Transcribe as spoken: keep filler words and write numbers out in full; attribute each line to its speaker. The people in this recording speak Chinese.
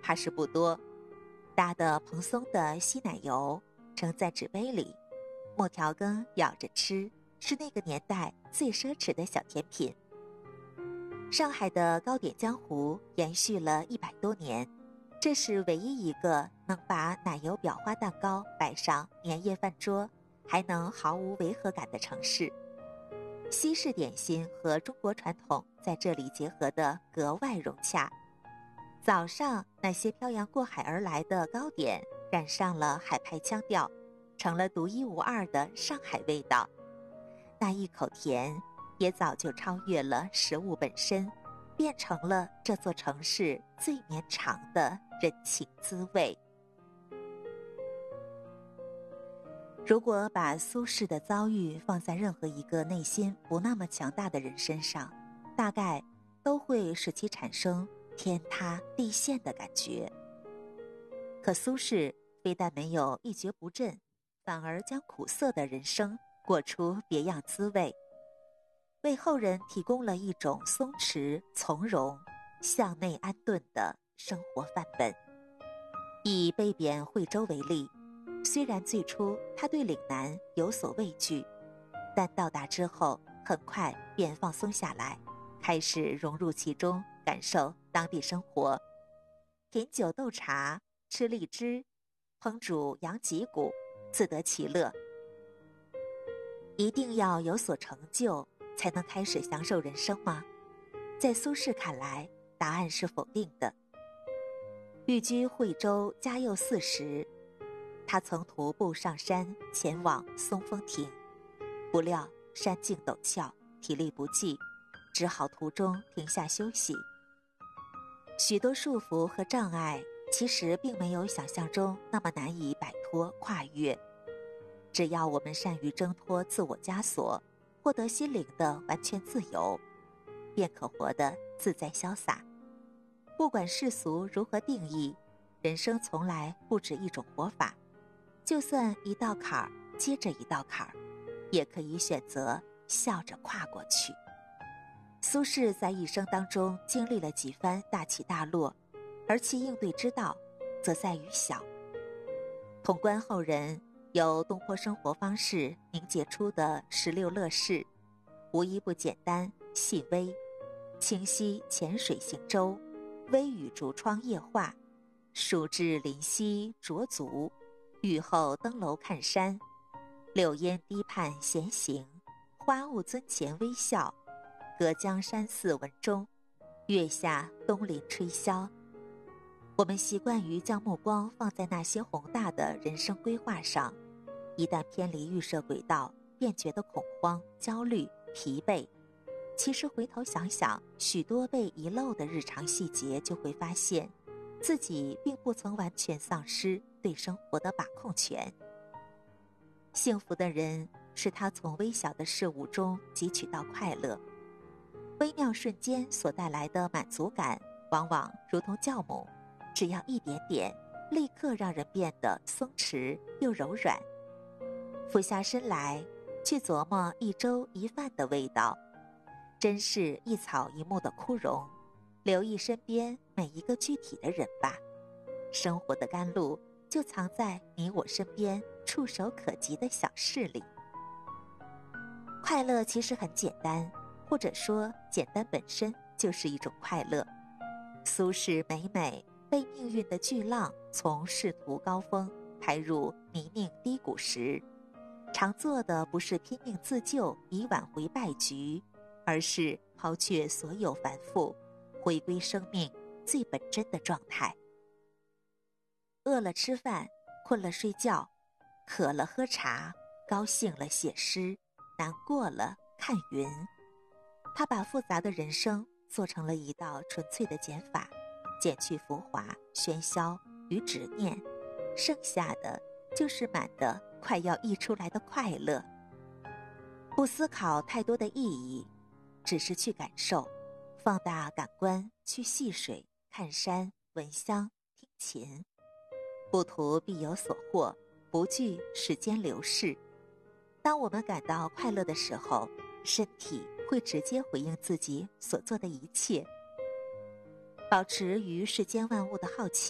Speaker 1: 怕是不多。搭的蓬松的稀奶油盛在纸杯里，木条羹咬着吃，是那个年代最奢侈的小甜品。上海的糕点江湖延续了一百多年，这是唯一一个能把奶油裱花蛋糕摆上年夜饭桌，还能毫无违和感的城市。西式点心和中国传统在这里结合得格外融洽。早上那些漂洋过海而来的糕点染上了海派腔调，成了独一无二的上海味道。那一口甜也早就超越了食物本身，变成了这座城市最绵长的人情滋味。如果把苏轼的遭遇放在任何一个内心不那么强大的人身上，大概都会使其产生天塌地陷的感觉。可苏轼非但没有一蹶不振，反而将苦涩的人生过出别样滋味，为后人提供了一种松弛从容、向内安顿的生活范本。以被贬惠州为例，虽然最初他对岭南有所畏惧，但到达之后很快便放松下来，开始融入其中，感受当地生活。甜酒斗茶，吃荔枝，烹煮羊脊骨，自得其乐。一定要有所成就才能开始享受人生吗？在苏轼看来，答案是否定的。寓居惠州嘉佑寺时，他曾徒步上山前往松风亭，不料山径陡峭，体力不济，只好途中停下休息。许多束缚和障碍其实并没有想象中那么难以摆脱跨越，只要我们善于挣脱自我枷锁，获得心灵的完全自由，便可活得自在潇洒。不管世俗如何定义，人生从来不止一种活法，就算一道坎儿接着一道坎儿，也可以选择笑着跨过去。苏轼在一生当中经历了几番大起大落，而其应对之道则在于小。统观后人由东坡生活方式凝结出的十六乐事，无一不简单细微。清溪浅水行舟，微雨竹窗夜话，暑至林溪濯足，雨后登楼看山，柳烟堤畔闲行，花雾樽前微笑，隔江山寺文中，月下东林吹箫。我们习惯于将目光放在那些宏大的人生规划上，一旦偏离预设轨道，便觉得恐慌、焦虑、疲惫。其实回头想想，许多被遗漏的日常细节，就会发现自己并不曾完全丧失对生活的把控权。幸福的人是他从微小的事物中汲取到快乐，微妙瞬间所带来的满足感，往往如同酵母，只要一点点，立刻让人变得松弛又柔软。俯下身来，去琢磨一粥一饭的味道，珍视一草一木的枯荣，留意身边每一个具体的人吧。生活的甘露就藏在你我身边触手可及的小事里。快乐其实很简单，或者说简单本身就是一种快乐。苏轼每每被命运的巨浪从仕途高峰拍入泥泞低谷时，常做的不是拼命自救以挽回败局，而是抛却所有繁复，回归生命最本真的状态。饿了吃饭，困了睡觉，渴了喝茶，高兴了写诗，难过了看云。他把复杂的人生做成了一道纯粹的减法，减去浮华、喧嚣与执念，剩下的就是满的快要溢出来的快乐。不思考太多的意义，只是去感受，放大感官去戏水、看山、闻香、听琴。不图必有所获，不惧时间流逝。当我们感到快乐的时候，身体会直接回应自己所做的一切。保持于世间万物的好奇，